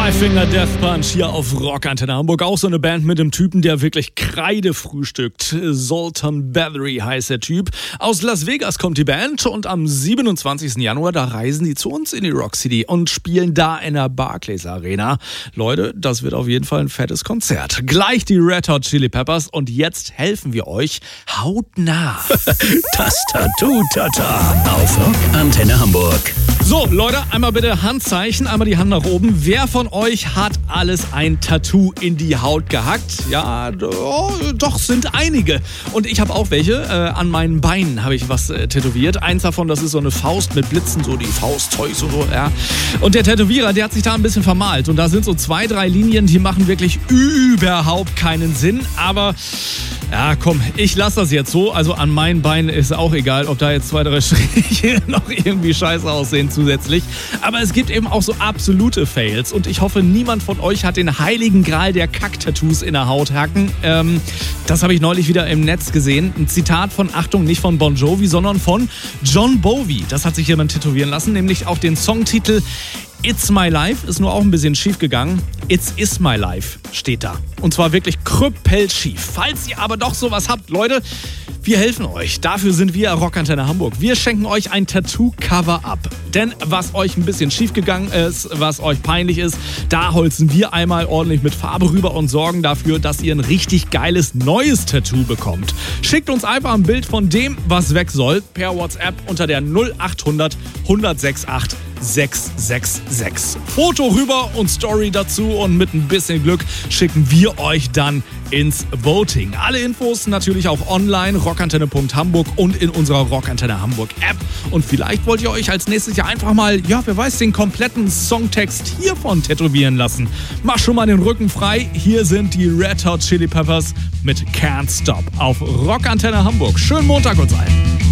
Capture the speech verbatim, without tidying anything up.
Five Finger Death Punch hier auf Rockantenne Hamburg. Auch so eine Band mit einem Typen, der wirklich Kreide frühstückt. Zoltan Bathory heißt der Typ. Aus Las Vegas kommt die Band und am siebenundzwanzigsten Januar, da reisen die zu uns in die Rock City und spielen da in der Barclays Arena. Leute, das wird auf jeden Fall ein fettes Konzert. Gleich die Red Hot Chili Peppers und jetzt helfen wir euch hautnah. Das Tattoo-Tata auf Rockantenne Hamburg. So, Leute, einmal bitte Handzeichen, einmal die Hand nach oben. Wer von euch hat alles ein Tattoo in die Haut gehackt? Ja, oh, doch, sind einige. Und ich habe auch welche. Äh, an meinen Beinen habe ich was äh, tätowiert. Eins davon, das ist so eine Faust mit Blitzen, so die Faustzeug und so, ja. Und der Tätowierer, der hat sich da ein bisschen vermalt. Und da sind so zwei, drei Linien, die machen wirklich überhaupt keinen Sinn. Aber ja, komm, ich lasse das jetzt so. Also an meinen Beinen ist auch egal, ob da jetzt zwei, drei Striche noch irgendwie scheiße aussehen zusätzlich. Aber es gibt eben auch so absolute Fails. Und ich hoffe, niemand von euch hat den heiligen Gral der Kack-Tattoos in der Haut hacken. Ähm, das habe ich neulich wieder im Netz gesehen. Ein Zitat von, Achtung, nicht von Bon Jovi, sondern von John Bowie. Das hat sich jemand tätowieren lassen, nämlich auf den Songtitel It's My Life, ist nur auch ein bisschen schief gegangen. It's Is My Life steht da. Und zwar wirklich krüppelschief. Falls ihr aber doch sowas habt, Leute, wir helfen euch. Dafür sind wir Rockantenne Hamburg. Wir schenken euch ein Tattoo-Cover-Up. Denn was euch ein bisschen schief gegangen ist, was euch peinlich ist, da holzen wir einmal ordentlich mit Farbe rüber und sorgen dafür, dass ihr ein richtig geiles neues Tattoo bekommt. Schickt uns einfach ein Bild von dem, was weg soll, per WhatsApp unter der null acht hundert hundertsechsundachtzig sechs sechs sechs. Foto rüber und Story dazu und mit ein bisschen Glück schicken wir euch dann ins Voting. Alle Infos natürlich auch online, rockantenne punkt hamburg und in unserer Rockantenne Hamburg App. Und vielleicht wollt ihr euch als nächstes Jahr einfach mal, ja, wer weiß, den kompletten Songtext hiervon tätowieren lassen. Mach schon mal den Rücken frei. Hier sind die Red Hot Chili Peppers mit Can't Stop auf Rockantenne Hamburg. Schönen Montag uns allen.